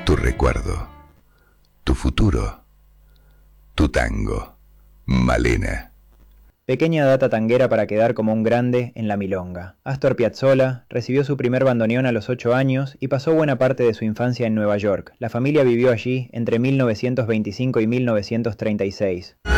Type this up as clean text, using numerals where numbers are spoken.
tu recuerdo, tu futuro, tu tango, Malena. Pequeña data tanguera para quedar como un grande en la milonga. Astor Piazzolla recibió su primer bandoneón a los 8 años y pasó buena parte de su infancia en Nueva York. La familia vivió allí entre 1925 y 1936.